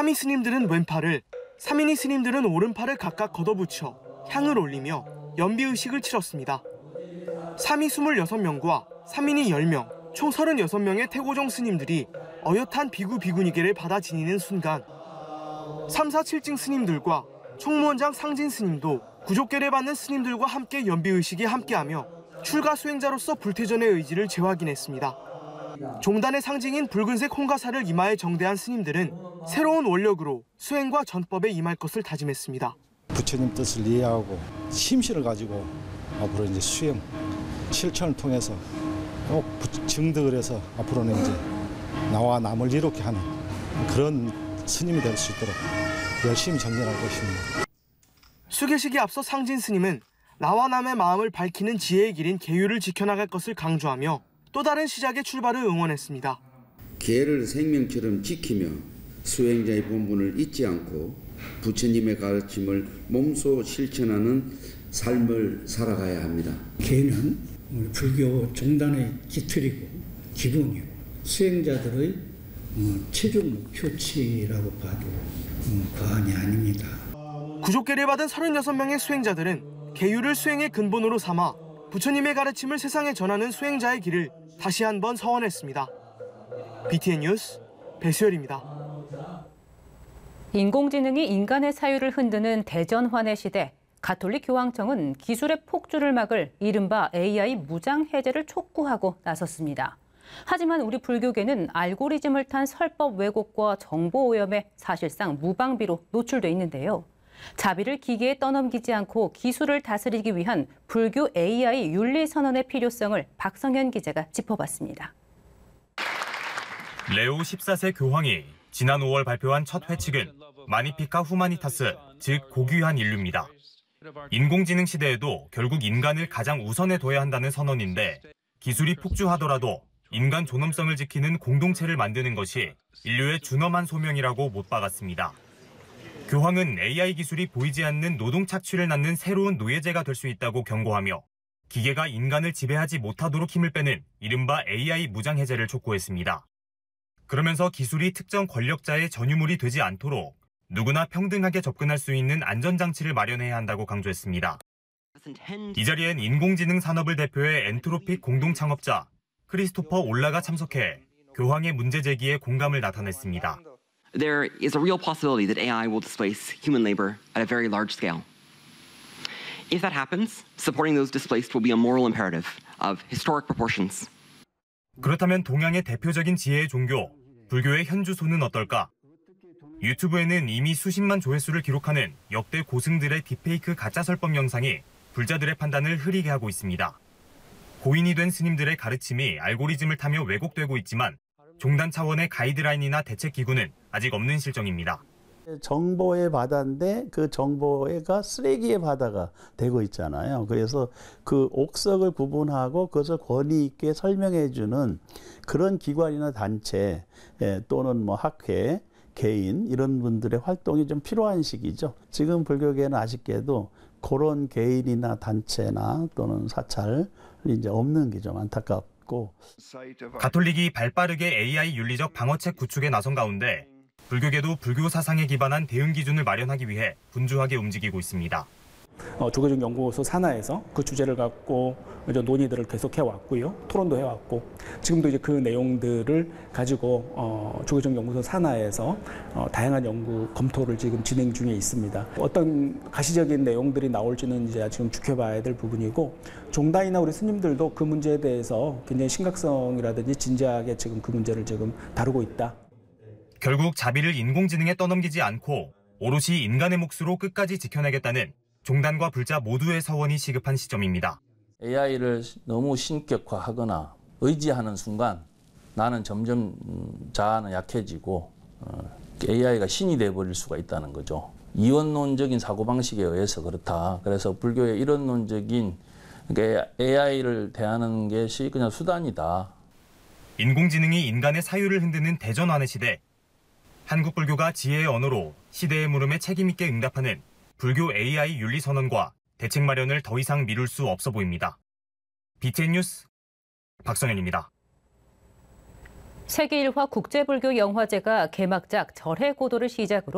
3위 스님들은 왼팔을, 3인이 스님들은 오른팔을 각각 걷어붙여 향을 올리며 연비의식을 치렀습니다. 3위 26명과 3인이 10명, 총 36명의 태고종 스님들이 어엿한 비구 비구니계를 받아 지니는 순간 3, 4, 7징 스님들과 총무원장 상진 스님도 구족계를 받는 스님들과 함께 연비의식에 함께하며 출가 수행자로서 불태전의 의지를 재확인했습니다. 종단의 상징인 붉은색 홍가사를 이마에 정대한 스님들은 새로운 원력으로 수행과 전법에 임할 것을 다짐했습니다. 부처님 뜻을 이해하고 심신을 가지고 앞으로 이제 수행, 실천을 통해서 꼭 증득을 해서 앞으로는 이제 나와 남을 이롭게 하는 그런 스님이 될 수 있도록 열심히 정진할 것입니다. 수계식에 앞서 상진 스님은 나와 남의 마음을 밝히는 지혜의 길인 계율을 지켜나갈 것을 강조하며 또 다른 시작의 출발을 응원했습니다. 계를 생명처럼 지키며 수행자의 본분을 잊지 않고 부처님의 가르침을 몸소 실천하는 삶을 살아가야 합니다. 계는 우리 불교 종단의 기틀이고 기본이고 수행자들의 최종 목표치라고 봐도 과언이 아닙니다. 구족계를 받은 36명의 수행자들은 계율을 수행의 근본으로 삼아 부처님의 가르침을 세상에 전하는 수행자의 길을 다시 한번 서원했습니다. BTN 뉴스 배수열입니다. 인공지능이 인간의 사유를 흔드는 대전환의 시대, 가톨릭 교황청은 기술의 폭주를 막을 이른바 AI 무장 해제를 촉구하고 나섰습니다. 하지만 우리 불교계는 알고리즘을 탄 설법 왜곡과 정보 오염에 사실상 무방비로 노출돼 있는데요. 자비를 기계에 떠넘기지 않고 기술을 다스리기 위한 불교 AI 윤리 선언의 필요성을 박성현 기자가 짚어봤습니다. 레오 14세 교황이 지난 5월 발표한 첫 회칙은 마니피카 후마니타스, 즉 고귀한 인류입니다. 인공지능 시대에도 결국 인간을 가장 우선에 둬야 한다는 선언인데 기술이 폭주하더라도 인간 존엄성을 지키는 공동체를 만드는 것이 인류의 준엄한 소명이라고 못 박았습니다. 교황은 AI 기술이 보이지 않는 노동 착취를 낳는 새로운 노예제가 될 수 있다고 경고하며 기계가 인간을 지배하지 못하도록 힘을 빼는 이른바 AI 무장 해제를 촉구했습니다. 그러면서 기술이 특정 권력자의 전유물이 되지 않도록 누구나 평등하게 접근할 수 있는 안전장치를 마련해야 한다고 강조했습니다. 이 자리엔 인공지능 산업을 대표해 엔트로픽 공동창업자 크리스토퍼 올라가 참석해 교황의 문제 제기에 공감을 나타냈습니다. There is a real possibility that AI will displace human labor at a very large scale. If that happens, supporting those displaced will be a moral imperative of historic proportions. 그렇다면 동양의 대표적인 지혜의 종교, 불교의 현주소는 어떨까? 유튜브에는 이미 수십만 조회수를 기록하는 역대 고승들의 딥페이크 가짜 설법 영상이 불자들의 판단을 흐리게 하고 있습니다. 고인이 된 스님들의 가르침이 알고리즘을 타며 왜곡되고 있지만 종단 차원의 가이드라인이나 대책기구는 아직 없는 실정입니다. 정보의 바다인데 그 정보가 쓰레기의 바다가 되고 있잖아요. 그래서 그 옥석을 구분하고 그것을 권위 있게 설명해주는 그런 기관이나 단체 또는 뭐 학회, 개인 이런 분들의 활동이 좀 필요한 시기죠. 지금 불교계는 아쉽게도 그런 개인이나 단체나 또는 사찰이 이제 없는 게 좀 안타깝고. 가톨릭이 발빠르게 AI 윤리적 방어책 구축에 나선 가운데 불교계도 불교 사상에 기반한 대응 기준을 마련하기 위해 분주하게 움직이고 있습니다. 조계종 연구소 산하에서 그 주제를 갖고 이제 논의들을 계속 해왔고요. 토론도 해왔고 지금도 이제 그 내용들을 가지고 조계종 연구소 산하에서 다양한 연구 검토를 지금 진행 중에 있습니다. 어떤 가시적인 내용들이 나올지는 이제 지금 지켜봐야 될 부분이고 종단이나 우리 스님들도 그 문제에 대해서 굉장히 심각성이라든지 진지하게 지금 그 문제를 지금 다루고 있다. 결국 자비를 인공지능에 떠넘기지 않고 오롯이 인간의 몫으로 끝까지 지켜내겠다는 종단과 불자 모두의 서원이 시급한 시점입니다. AI를 너무 신격화하거나 의지하는 순간 나는 점점 자아는 약해지고 AI가 신이 돼버릴 수가 있다는 거죠. 이원론적인 사고방식에 의해서 그렇다. 그래서 불교의 이론론적인 AI를 대하는 것이 그냥 수단이다. 인공지능이 인간의 사유를 흔드는 대전환의 시대. 한국 불교가 지혜의 언어로 시대의 물음에 책임있게 응답하는 불교 AI 윤리선언과 대책 마련을 더 이상 미룰 수 없어 보입니다. BTN 뉴스 박성현입니다. 세계 1화 국제불교 영화제가 개막작 절의 고도를 시작으로